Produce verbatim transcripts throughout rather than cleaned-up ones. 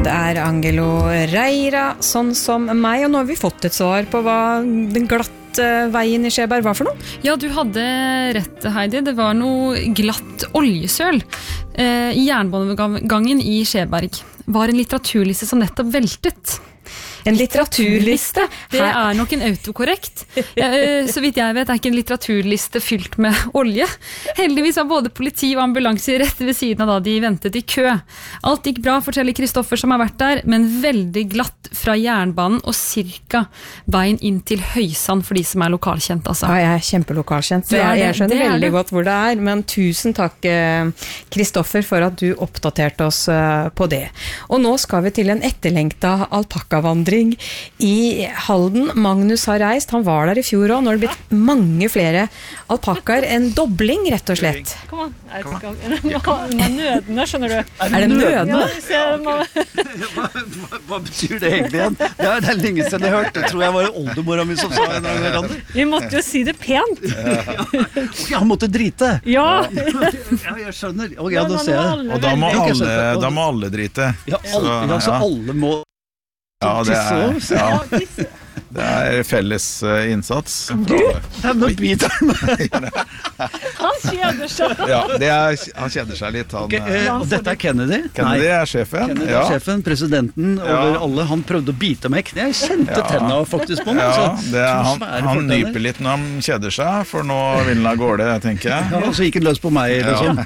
Det er Angelo Reira, sånn som meg, og nå har vi fått et svar på hva den glatte veien i Skjeberg var for noe. Ja, du hadde rett, Heidi. Det var noe glatt oljesøl. Eh, jernbanegangen i Skjeberg var en litteraturliste som nettopp veltet. En litteraturliste? Det er nok en autokorrekt. Så vidt jeg vet er ikke en litteraturliste fylt med olje. Heldigvis var både politi og ambulanse rett ved siden av da de ventet i kø. Alt gikk bra, forteller Kristoffer som har vært der, men veldig glatt fra jernbanen og cirka veien inn til Høysand for de som er lokalkjent. Altså. Ja, jeg er kjempelokalkjent, så Det er jeg, det, jeg skjønner det er veldig det. godt hvor det er, men tusen takk Kristoffer for at du oppdaterte oss eh, på det. Og nå skal vi til en etterlengta alpakkavandring i Halden. Magnus har reist, han var der i fjor også, nå har det blitt mange flere alpakkaer, en dobling rett og slett. Kom an, er det ikke Den er nødende, skjønner du. Er det nødende? Ja, se, man... hva, hva, hva betyr det egentlig igjen? Det er, det er lenge siden jeg hørte. Jeg tror jeg var oldemora mi som sa en gang eller Vi måtte jo si det pent. Ok, han måtte drite. Ja. Ja, jeg skjønner. Ok, ja, da ser jeg. Og da må Ok, alle, skjønner. da må alle drite. Ja, alle, ja, så ja. alle må Ja, det er, tisse ja, også. det er felles uh, innsats. Du, nå biter han meg. Han kjeder seg. Ja, det er, han kjeder seg litt. Han, Ok, eh, og dette er Kennedy? Kennedy er sjefen. Kennedy Ja. er sjefen, presidenten over Ja. alle. Han prøvde å bite meg i kne. Jeg kjente Ja. tenna faktisk på meg. Ja, så- det er, to han, svære han fortenner. nyper litt når han kjeder seg, for nå vil han av gårde, tenker jeg. Ja, så gikk det løs på meg, liksom.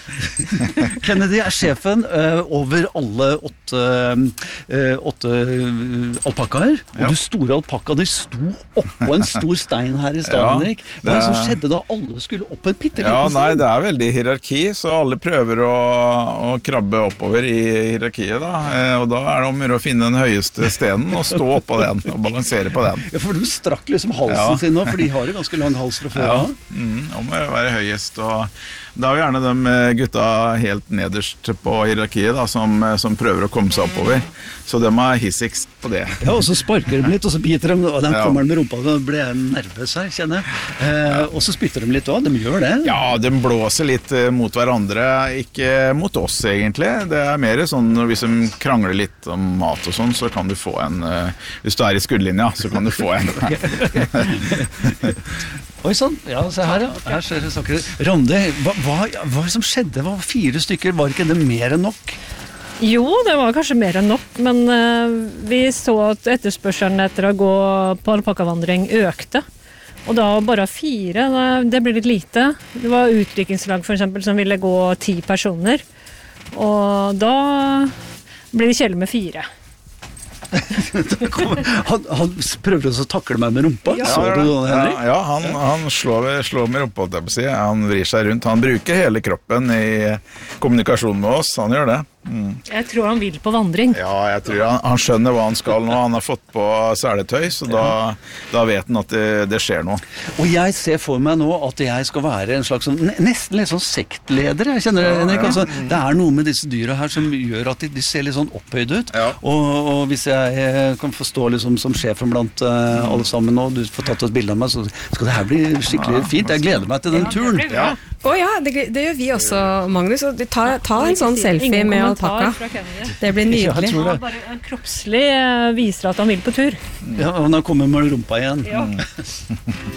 Kennedy er sjefen uh, over alle åtte, uh, åtte uh, alpakkaer. Og Ja. de store alpakkaene sto oppå en stor stein her i stedet, Ja, Henrik. Hva er det som skjedde da alle skulle opp på en bitte liten Ja, nei, stein? det er veldig hierarki, så alle prøver å, å krabbe oppover i hierarkiet, da. Eh, og da er det om å gjøre å finne den høyeste stenen og stå oppå den og balansere på den. Ja, for du strakk liksom halsen Ja. sin nå, for de har jo ganske lang hals fra før Ja, av. mm, om å være høyest, og da er jo gjerne de gutta helt nederst på hierarkiet da, som, som prøver å komme seg oppover. Så de er hissigst på det. Ja, og så sparker de litt, og så biter de, og den Ja. kommer de med rumpa, og ble jeg nervøs her, kjenner jeg. Eh, og så spytter de litt også, de gjør det. Ja, de blåser litt eh, mot hverandre, ikke mot oss egentlig. Det er mer sånn når hvis de krangler litt om mat og sånn, så kan du få en, eh, hvis du er i skuddlinja, så kan du få en. Oi, sånn. Ja, se her, ja. Her ser det saker. Randi, hva, hva, hva er det som skjedde? Det var fire stykker, var ikke det mer enn nok? Jo, det var kanskje mer enn nok, men uh, vi så at etterspørselen etter å gå på alpakkavandring økte. Og da bare fire, det ble litt lite. Det var utviklingslag for eksempel som ville gå ti personer. Og da ble det kjedelig med fire. han, han prøver også å takle meg med rumpa. Så du det, Ja, Henrik? ja, han, han slår, slår med rumpa, holdt jeg på å si. Han vrir seg rundt. Han bruker hele kroppen i kommunikasjon med oss. Han gjør det. Mm. Jeg tror han vil på vandring. Ja, jeg tror han, han skjønner hva han skal nå. Han har fått på seletøy, så da, da vet han at det, det skjer noe. Og jeg ser for meg nå at jeg skal være en slags sånn, nesten litt sånn sektleder. Jeg kjenner det, Henrik. Altså, det er noe med disse dyra her som gjør at de, de ser litt sånn opphøyd ut. Ja. Og, og hvis jeg kan få stå liksom som sjefen blant uh, alle sammen nå, og du får tatt et bilde av meg, så skal det her bli skikkelig fint. Jeg gleder meg til den turen. Ja. Å ja, det, det gjør vi også, Magnus. Og ta, ta en sånn selfie Ingen med kommentar alpakka. fra Kennedy. Det blir Ja, jeg nydelig. tror det. Han bare en kroppslig eh, viser at han vil på tur. Ja, og han har kommet med rumpa igjen. Ja.